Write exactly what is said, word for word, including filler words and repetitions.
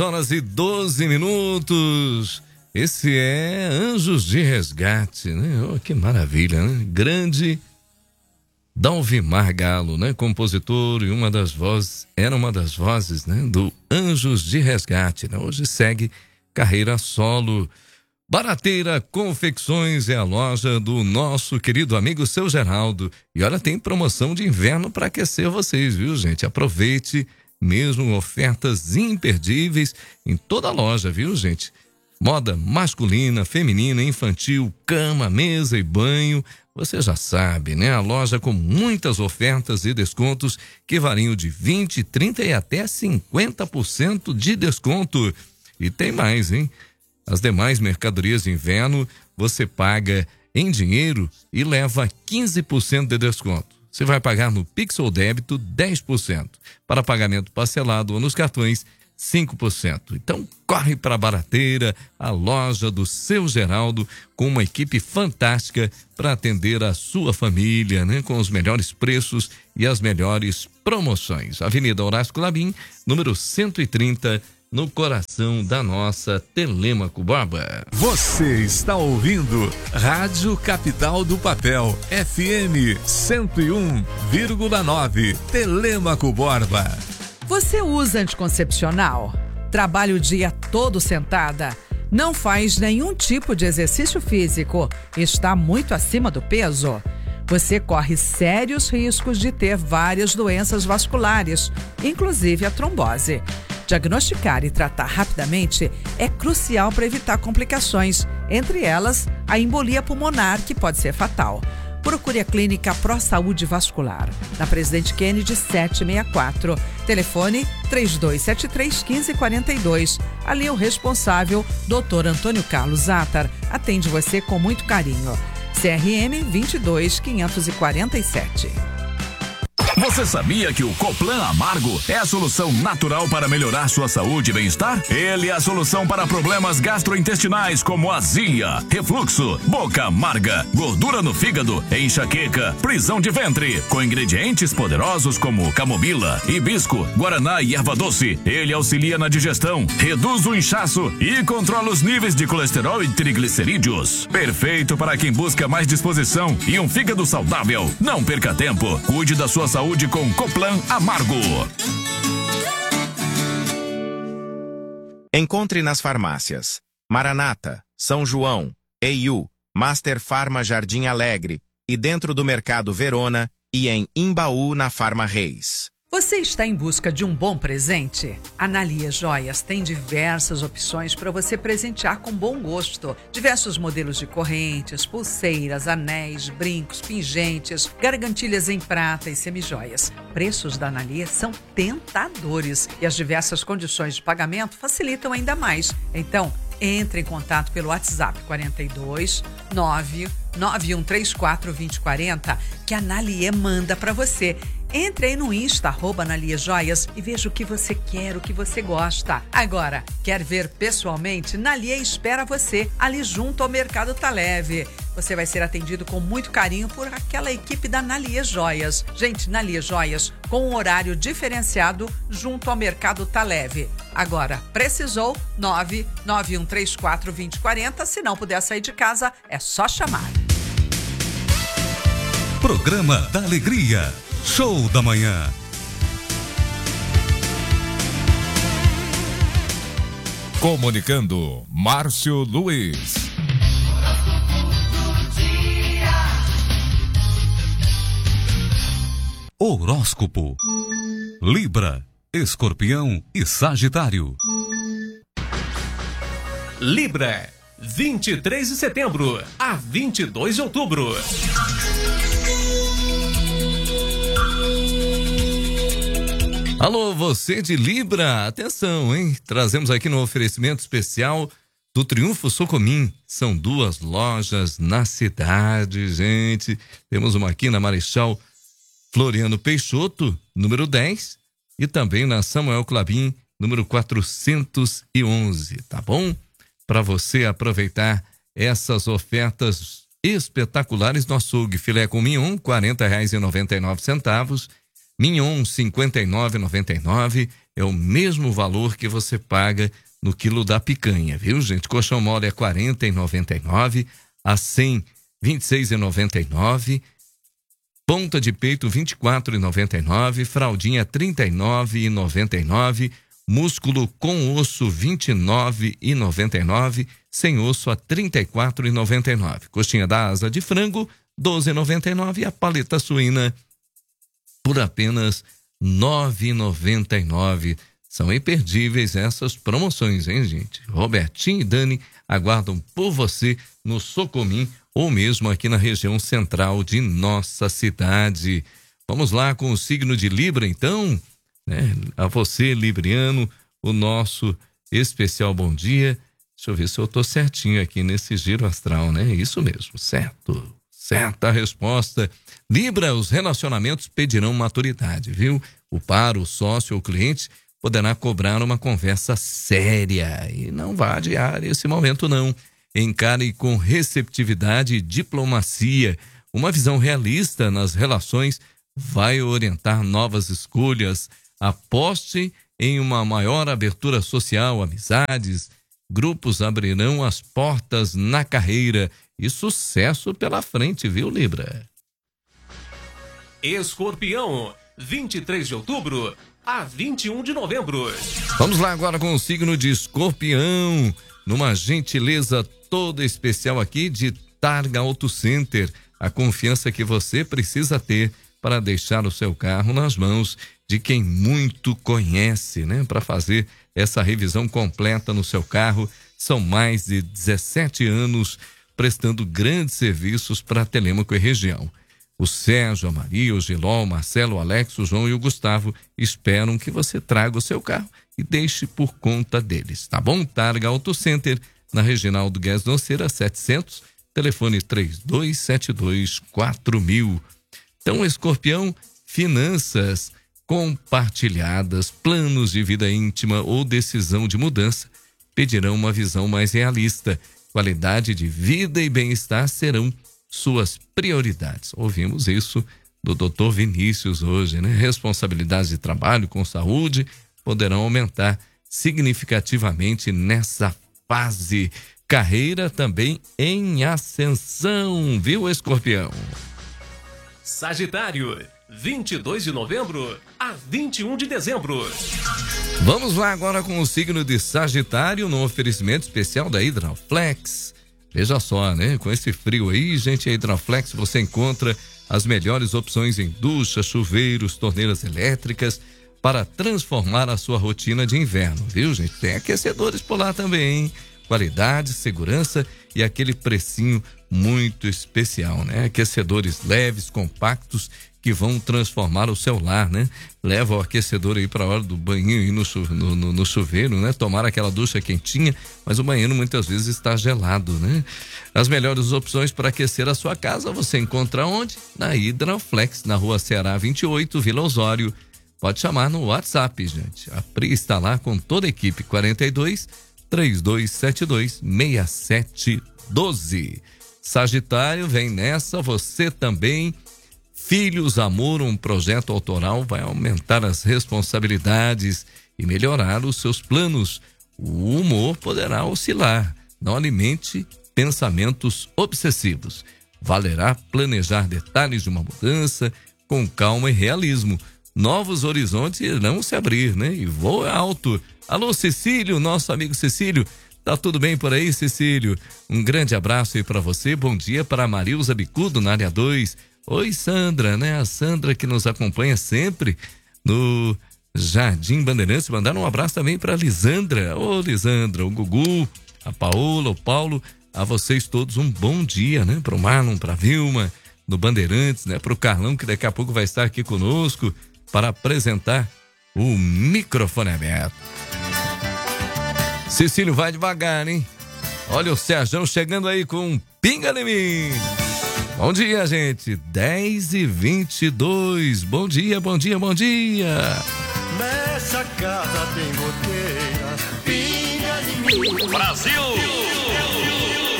Horas e doze minutos. Esse é Anjos de Resgate, né? Oh, que maravilha, né? Grande Dalvimar Galo, né? Compositor e uma das vozes, era uma das vozes, né? Do Anjos de Resgate, né? Hoje segue carreira solo. Barateira Confecções é a loja do nosso querido amigo Seu Geraldo. E olha, tem promoção de inverno para aquecer vocês, viu, gente? Aproveite. Mesmo ofertas imperdíveis em toda a loja, viu, gente? Moda masculina, feminina, infantil, cama, mesa e banho. Você já sabe, né? A loja com muitas ofertas e descontos que variam de vinte, trinta e até cinquenta por cento de desconto. E tem mais, hein? As demais mercadorias de inverno você paga em dinheiro e leva quinze por cento de desconto. Você vai pagar no Pix ou débito dez por cento. Para pagamento parcelado ou nos cartões, cinco por cento. Então, corre para a Barateira, a loja do Seu Geraldo, com uma equipe fantástica para atender a sua família, né? Com os melhores preços e as melhores promoções. Avenida Horácio Clabim, número cento e trinta, no coração da nossa Telêmaco Borba. Você está ouvindo Rádio Capital do Papel, F M cento e um vírgula nove, Telêmaco Borba. Você usa anticoncepcional? Trabalha o dia todo sentada? Não faz nenhum tipo de exercício físico? Está muito acima do peso? Você corre sérios riscos de ter várias doenças vasculares, inclusive a trombose. Diagnosticar e tratar rapidamente é crucial para evitar complicações, entre elas a embolia pulmonar, que pode ser fatal. Procure a Clínica Pro Saúde Vascular, na Presidente Kennedy setecentos e sessenta e quatro. Telefone três dois sete três, um cinco quatro dois. Ali o responsável, doutor Antônio Carlos Zatar, atende você com muito carinho. C R M vinte e dois, quinhentos e quarenta e sete. Você sabia que o Coplan Amargo é a solução natural para melhorar sua saúde e bem-estar? Ele é a solução para problemas gastrointestinais como azia, refluxo, boca amarga, gordura no fígado, enxaqueca, prisão de ventre. Com ingredientes poderosos como camomila, hibisco, guaraná e erva doce, ele auxilia na digestão, reduz o inchaço e controla os níveis de colesterol e triglicerídeos. Perfeito para quem busca mais disposição e um fígado saudável. Não perca tempo, cuide da sua saúde com Coplan Amargo. Encontre nas farmácias Maranata, São João, E U, Master Farma Jardim Alegre e dentro do Mercado Verona e em Imbaú na Farma Reis. Você está em busca de um bom presente? A Analia Joias tem diversas opções para você presentear com bom gosto. Diversos modelos de correntes, pulseiras, anéis, brincos, pingentes, gargantilhas em prata e semijoias. Preços da Analia são tentadores e as diversas condições de pagamento facilitam ainda mais. Então, entre em contato pelo WhatsApp quarenta e dois, nove nove um três quatro, dois zero quatro zero que a Analia manda para você. Entre aí no Insta, arroba Analia Joias, e veja o que você quer, o que você gosta. Agora, quer ver pessoalmente? Analia espera você, ali junto ao Mercado Tá Leve. Você vai ser atendido com muito carinho por aquela equipe da Analia Joias. Gente, Analia Joias, com um horário diferenciado junto ao Mercado Tá Leve. Agora, precisou? nove nove um três quatro, dois zero quatro zero. Se não puder sair de casa, é só chamar. Programa da Alegria. Show da Manhã. Comunicando, Márcio Luiz. Horóscopo. Libra, Escorpião e Sagitário. Libra, vinte e três de setembro a vinte e dois de outubro. Alô, você de Libra, atenção, hein? Trazemos aqui no oferecimento especial do Triunfo Socomim. São duas lojas na cidade, gente. Temos uma aqui na Marechal Floriano Peixoto, número dez, e também na Samuel Clabim, número quatrocentos e onze, tá bom? Para você aproveitar essas ofertas espetaculares no açougue. Filé com mignon, quarenta reais e noventa e nove centavos. Mignon, cinquenta e nove reais e noventa e nove centavos. é o mesmo valor que você paga no quilo da picanha, viu, gente? Colchão mole é quarenta e noventa e nove, a cem, vinte e seis e noventa e nove, ponta de peito vinte e quatro e noventa e nove, fraldinha trinta e nove e noventa e nove, músculo com osso vinte e nove e noventa e nove, sem osso a trinta e quatro e noventa e nove. Coxinha da asa de frango doze e noventa e nove e a paleta suína por apenas nove e noventa e nove. São imperdíveis essas promoções, hein, gente? Robertinho e Dani aguardam por você no Socomim ou mesmo aqui na região central de nossa cidade. Vamos lá com o signo de Libra, então, né? A você, libriano, o nosso especial bom dia. Deixa eu ver se eu tô certinho aqui nesse giro astral, né? Isso mesmo, certo. Certa resposta. Libra, os relacionamentos pedirão maturidade, viu? O par, o sócio ou o cliente poderá cobrar uma conversa séria e não vá adiar esse momento, não. Encare com receptividade e diplomacia. Uma visão realista nas relações vai orientar novas escolhas. Aposte em uma maior abertura social, amizades, grupos abrirão as portas na carreira e sucesso pela frente, viu, Libra? Escorpião, vinte e três de outubro a vinte e um de novembro. Vamos lá agora com o signo de Escorpião, numa gentileza toda especial aqui de Targa Auto Center, a confiança que você precisa ter para deixar o seu carro nas mãos de quem muito conhece, né? Para fazer essa revisão completa no seu carro, são mais de dezessete anos prestando grandes serviços para Telêmaco e região. O Sérgio, a Maria, o Giló, o Marcelo, o Alex, o João e o Gustavo esperam que você traga o seu carro e deixe por conta deles, tá bom? Targa Auto Center, na Reginaldo Guedes Noceira, setecentos, telefone três dois sete dois quatro mil. Então, Escorpião, finanças compartilhadas, planos de vida íntima ou decisão de mudança pedirão uma visão mais realista. Qualidade de vida e bem-estar serão suas prioridades. Ouvimos isso do doutor Vinícius hoje, né? Responsabilidades de trabalho com saúde poderão aumentar significativamente nessa fase. Carreira também em ascensão, viu, Escorpião? Sagitário, vinte e dois de novembro a vinte e um de dezembro. Vamos lá agora com o signo de Sagitário no oferecimento especial da Hidroflex. Veja só, né? Com esse frio aí, gente, a Hidroflex você encontra as melhores opções em duchas, chuveiros, torneiras elétricas para transformar a sua rotina de inverno, viu, gente? Tem aquecedores por lá também, hein? Qualidade, segurança e aquele precinho muito especial, né? Aquecedores leves, compactos, que vão transformar o seu lar, né? Leva o aquecedor aí para a hora do banho e no, no, no, no chuveiro, né? Tomar aquela ducha quentinha, mas o banheiro muitas vezes está gelado, né? As melhores opções para aquecer a sua casa você encontra onde? Na Hidroflex, na rua Ceará vinte e oito, Vila Osório. Pode chamar no WhatsApp, gente. A Pri está lá com toda a equipe, quarenta e dois, três dois sete dois, seis sete um dois. Sagitário, vem nessa, você também. Filhos, Amor, um projeto autoral vai aumentar as responsabilidades e melhorar os seus planos. O humor poderá oscilar. Não alimente pensamentos obsessivos. Valerá planejar detalhes de uma mudança com calma e realismo. Novos horizontes irão se abrir, né? E voa alto. Alô, Cecílio, nosso amigo Cecílio. Tá tudo bem por aí, Cecílio? Um grande abraço aí para você. Bom dia para a Marilza Bicudo, na área dois. Oi, Sandra, né? A Sandra que nos acompanha sempre no Jardim Bandeirantes. Mandar um abraço também para Lisandra. Ô, Lisandra, o Gugu, a Paola, o Paulo. A vocês todos um bom dia, né? Para o Marlon, para a Vilma, no Bandeirantes, né? Para o Carlão, que daqui a pouco vai estar aqui conosco para apresentar o microfone aberto. Cecílio, vai devagar, hein? Olha o Sérgio chegando aí com um pinga em mim. Bom dia, gente. dez e vinte e dois. Bom dia, bom dia, bom dia. Nessa casa tem goteira, pinga em mim. Brasil!